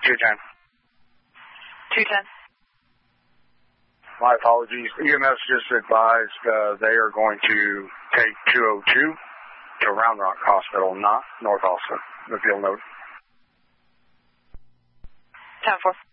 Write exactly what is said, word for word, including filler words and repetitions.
two ten. two ten. My apologies. E M S just advised uh, they are going to take two oh two to Round Rock Hospital, not North Austin, if you'll note. ten four.